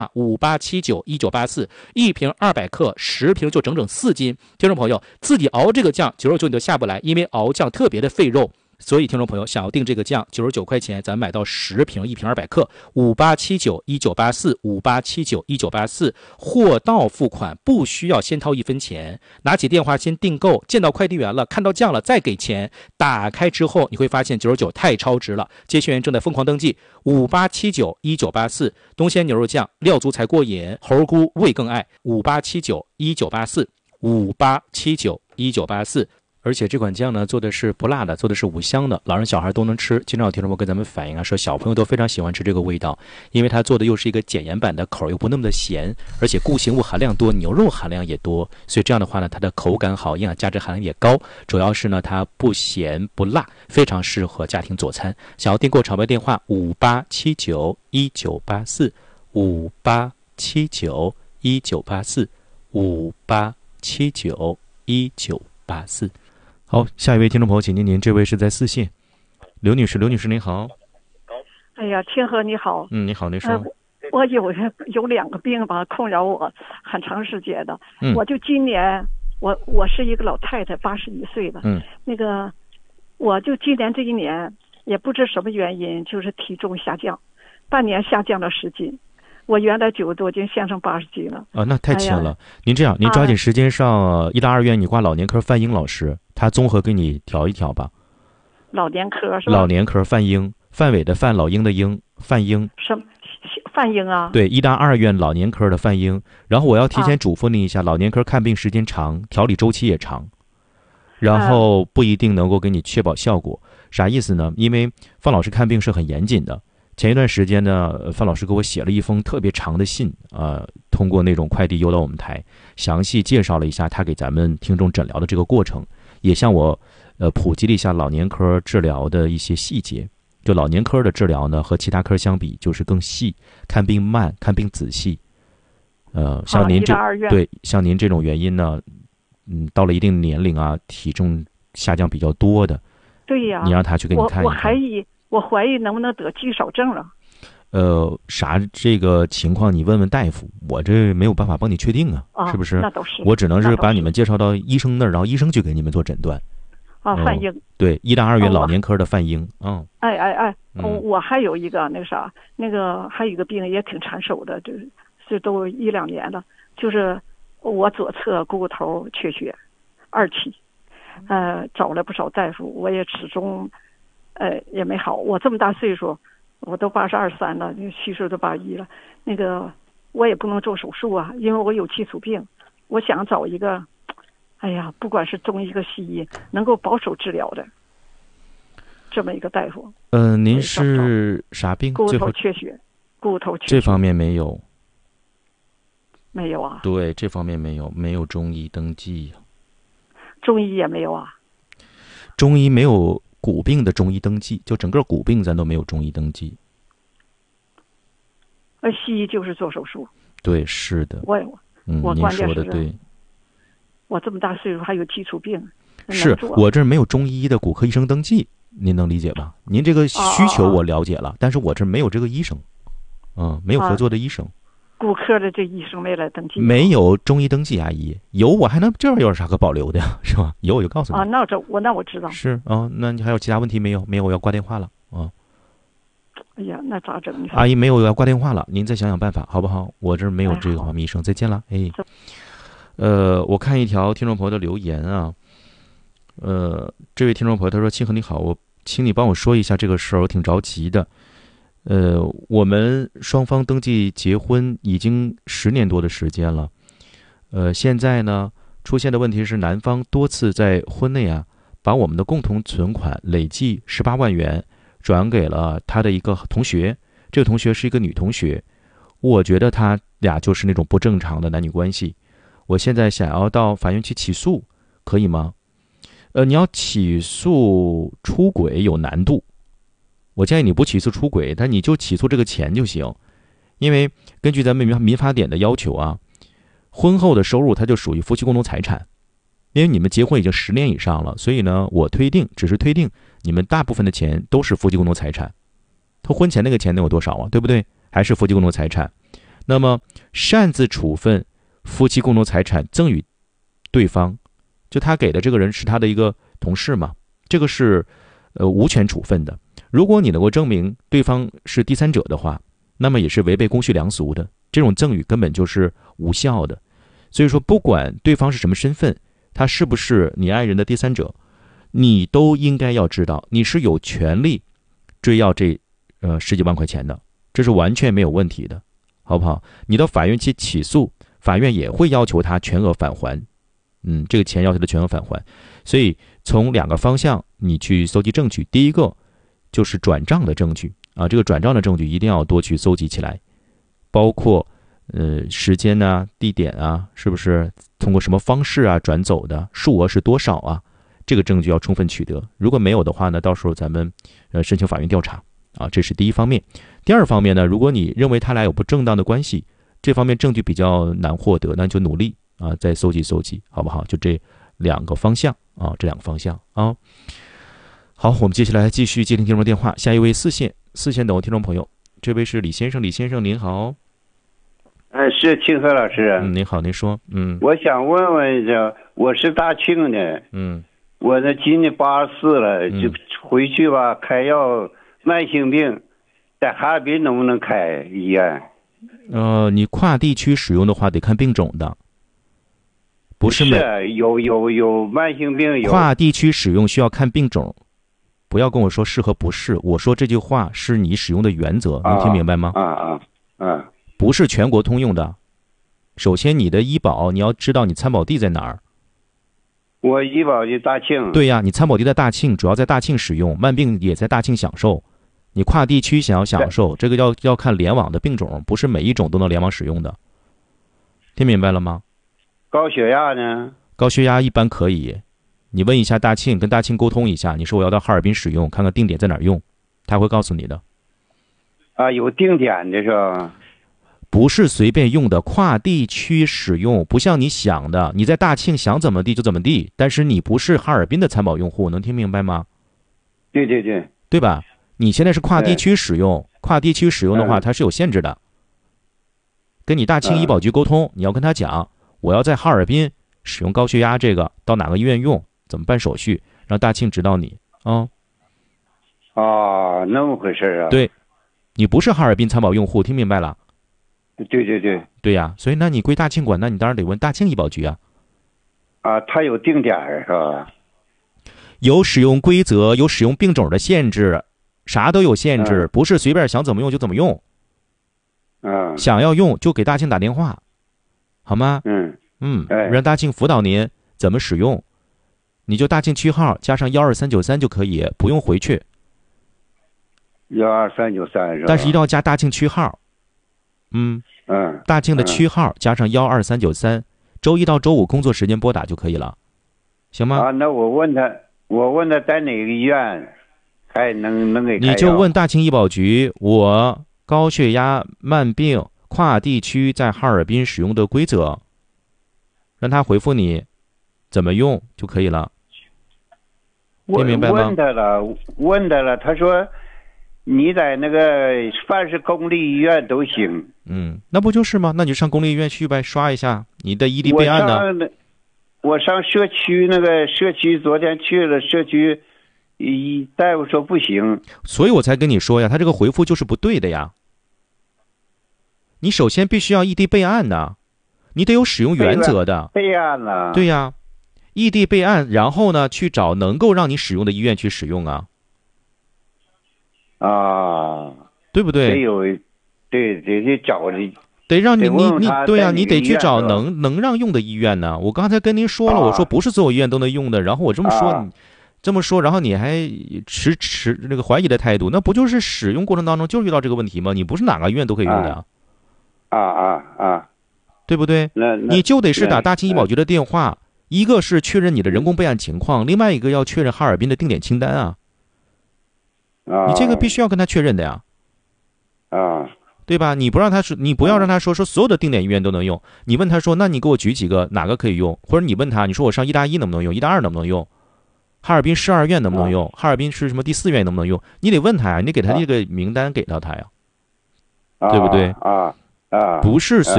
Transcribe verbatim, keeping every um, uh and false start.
五八七九一九八四，一瓶二百克，十瓶就整整四斤。听众朋友，自己熬这个酱九十九你都下不来，因为熬酱特别的费肉。所以听众朋友想要订这个酱，九十九块钱咱买到十瓶，一瓶二百克，五八七九一九八四，五八七九一九八四，货到付款，不需要先掏一分钱，拿起电话先订购，见到快递员了，看到酱了再给钱。打开之后你会发现九十九太超值了，接线员正在疯狂登记，五八七九一九八四，东鲜牛肉酱，料足才过瘾，猴菇味更爱，五八七九一九八四，五八七九一九八四。而且这款酱呢做的是不辣的，做的是五香的，老人小孩都能吃。经常有听众朋友跟咱们反映啊，说小朋友都非常喜欢吃这个味道，因为它做的又是一个减盐版的，口又不那么的咸，而且固形物含量多，牛肉含量也多，所以这样的话呢，它的口感好，营养价值含量也高。主要是呢，它不咸不辣，非常适合家庭佐餐。想要订购场外电话五八七九一九八四，五八七九一九八四，五八七九一九八四。好，下一位听众朋友，请您，您这位是在四线，刘女士，刘女士您好。 哎呀，天和你好。 嗯，你好，您说。 呃、我有有两个病吧，困扰我很长时间的。嗯，我就今年，我我是一个老太太，八十一岁了。嗯，那个，我就今年这一年也不知什么原因，就是体重下降，半年下降了十斤。我原来九十多斤，现成八十斤了。啊， 那太轻了。哎、您这样，您抓紧时间上医大二院，你挂老年科范英老师，他综合给你调一调吧。 老年科是吧？ 老年科范英，范伟的范，老鹰的鹰，范英。 什么？范英啊？ 对，医大二院老年科的范英。然后我要提前嘱咐您一下，啊、老年科看病时间长，调理周期也长，然后不一定能够给你确保效果。啥意思呢？因为范老师看病是很严谨的。前一段时间呢，范老师给我写了一封特别长的信，呃，通过那种快递邮到我们台，详细介绍了一下他给咱们听众诊疗的这个过程，也向我呃普及了一下老年科治疗的一些细节。就老年科的治疗呢，和其他科相比，就是更细，看病慢，看病仔细。呃，像您这对像您这种原因呢，嗯，到了一定年龄啊，体重下降比较多的， 对呀， 你让他去给你看一看。 我我还以我怀疑能不能得肌少症了。 呃，啥这个情况你问问大夫，我这没有办法帮你确定啊， 啊是不是？ 那都是， 我只能是把你们介绍到医生那儿，然后医生去给你们做诊断。 啊，范英、嗯。 对，医大二院老年科的范英。嗯。 哎哎哎，嗯、我还有一个那个啥，那个还有一个病也挺缠手的，就是这都一两年了，就是我左侧股骨头缺血，二期，呃，找了不少大夫，我也始终。呃，也没好。我这么大岁数，我都八十二三了，虚岁都八一了。那个我也不能做手术啊，因为我有基础病。我想找一个，哎呀，不管是中医和西医，能够保守治疗的这么一个大夫。 呃，您是啥病？ 骨头缺血，骨头缺血。 这方面没有。 没有啊？ 对，这方面没有，没有中医登记。 中医也没有啊？ 中医没有。骨病的中医登记，就整个骨病咱都没有中医登记。 而西医就是做手术。对， 是的。 我嗯， 我您说的对。 我这么大岁数还有基础病。 是我这没有中医的骨科医生登记，您能理解吧？您这个需求我了解了，哦、但是我这没有这个医生，嗯，没有合作的医生。 啊、骨科的这医生没来登记。 没有中医登记，阿姨有我还能这样有啥可保留的呀？是吧？有我就告诉你啊，那这我那我知道是啊、哦，那你还有其他问题没有？没有，我要挂电话了啊。 哎呀，那咋整？ 阿姨没有，我要挂电话了，您再想想办法好不好？我这没有这个方面医生，再见了。哎，呃，我看一条听众朋友的留言啊，呃，这位听众朋友他说：“清河你好，我请你帮我说一下这个事儿，我挺着急的。”呃，我们双方登记结婚已经十年多的时间了，呃，现在呢出现的问题是，男方多次在婚内啊，把我们的共同存款累计十八万元转给了他的一个同学，这个同学是一个女同学，我觉得他俩就是那种不正常的男女关系，我现在想要到法院去起诉，可以吗？呃，你要起诉出轨有难度。我建议你不起诉出轨，但你就起诉这个钱就行，因为根据咱们民法典的要求啊，婚后的收入它就属于夫妻共同财产，因为你们结婚已经十年以上了，所以呢，我推定只是推定你们大部分的钱都是夫妻共同财产。他婚前那个钱能有多少啊？对不对？还是夫妻共同财产。 那么擅自处分夫妻共同财产赠与对方，就他给的这个人是他的一个同事嘛，这个是呃无权处分的。如果你能够证明对方是第三者的话，那么也是违背公序良俗的，这种赠与根本就是无效的。所以说不管对方是什么身份，他是不是你爱人的第三者，你都应该要知道你是有权利追要这呃十几万块钱的，这是完全没有问题的，好不好？你到法院去起诉，法院也会要求他全额返还，嗯，这个钱要求的全额返还。所以从两个方向你去搜集证据，第一个就是转账的证据啊，这个转账的证据一定要多去搜集起来，包括呃时间啊、地点啊，是不是通过什么方式啊转走的，数额是多少啊，这个证据要充分取得。如果没有的话呢，到时候咱们呃申请法院调查啊，这是第一方面。第二方面呢，如果你认为他俩有不正当的关系，这方面证据比较难获得，那就努力啊再搜集搜集，好不好？就这两个方向啊，这两个方向啊。好，我们接下来继续接听听众电话，下一位四线四线等我听众朋友，这位是李先生，李先生您好。 哎，是庆和老师。 嗯，您好，您说。嗯， 我想问问一下，我是大庆的。 嗯， 我呢今年八十四了， 嗯、 就回去吧，开药慢性病，在哈尔滨能不能开医院？ 呃，你跨地区使用的话，得看病种的，不是每是有有有慢性病有。 跨地区使用需要看病种。不要跟我说是和不是，我说这句话是你使用的原则，能听明白吗？ 啊啊啊！ 不是全国通用的。首先，你的医保你要知道你参保地在哪儿。 我医保就大庆。 对呀，你参保地在大庆，主要在大庆使用，慢病也在大庆享受。你跨地区想要享受，这个要要看联网的病种，不是每一种都能联网使用的。听明白了吗？ 高血压呢？ 高血压一般可以。你问一下大庆，跟大庆沟通一下，你说我要到哈尔滨使用，看看定点在哪儿用，他会告诉你的。 啊，有定点的是吧？ 不是随便用的，跨地区使用，不像你想的，你在大庆想怎么地就怎么地，但是你不是哈尔滨的参保用户，能听明白吗？ 对对对， 对吧？你现在是跨地区使用，跨地区使用的话，它是有限制的。跟你大庆医保局沟通，你要跟他讲，我要在哈尔滨使用高血压这个，到哪个医院用，怎么办手续，让大庆指导你啊。 哦，那么回事啊？ 对，你不是哈尔滨参保用户，听明白了？ 对对对， 对呀，所以那你归大庆管，那你当然得问大庆医保局啊。 啊，它有定点是吧？ 有使用规则，有使用病种的限制，啥都有限制， 嗯、 不是随便想怎么用就怎么用。 嗯， 想要用就给大庆打电话，好吗？ 嗯嗯， 哎、 让大庆辅导您怎么使用，你就大庆区号加上幺二三九三就可以，不用回去。 幺二三九三是吧？ 但是一定要加大庆区号。嗯嗯， 大庆的区号加上幺二三九三，周一到周五工作时间拨打就可以了，行吗？ 啊，那我问他，我问他在哪个医院，还能能给开药？ 你就问大庆医保局，我高血压慢病跨地区在哈尔滨使用的规则，让他回复你怎么用就可以了。听明白吗？ 问他了，问他了，他说你在那个凡是公立医院都行。 嗯，那不就是吗？那你就上公立医院去呗，刷一下你的异地备案呢。 我上社区那个社区，昨天去了社区，一大夫说不行， 所以我才跟你说呀，他这个回复就是不对的呀。你首先必须要异地备案呢，你得有使用原则的。 备案了。 对呀，异地备案，然后呢去找能够让你使用的医院去使用啊。 啊， 对不对？ 得有，对，得得找的， 得让你你你对呀、啊，你得去找是能能让用的医院呢。我刚才跟您说了， 啊、 我说不是所有医院都能用的，然后我这么说， 啊、 你这么说，然后你还持持那个怀疑的态度，那不就是使用过程当中就遇到这个问题吗？你不是哪个医院都可以用的呀。 啊啊啊， 对不对？ 那你就得是打大庆医保局的电话，一个是确认你的人工备案情况，另外一个要确认哈尔滨的定点清单啊。 啊， 你这个必须要跟他确认的呀。 啊， 对吧？你不让他说，你不要让他说说所有的定点医院都能用。你问他说，那你给我举几个哪个可以用？或者你问他，你说我上医大一能不能用？医大二能不能用？哈尔滨市二院能不能用？哈尔滨市什么第四院能不能用？你得问他呀，你得给他这个名单给到他呀，对不对？ 啊， 啊， 不是随